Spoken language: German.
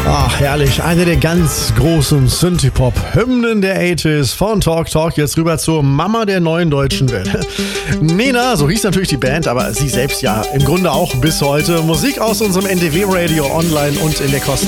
Ach, herrlich. Eine der ganz großen Synthie-Pop-Hymnen der 80s von Talk Talk. Jetzt rüber zur Mama der neuen deutschen Welt. Nena, so hieß natürlich die Band, aber sie selbst ja im Grunde auch bis heute. Musik aus unserem NDW-Radio online und in der Kosten.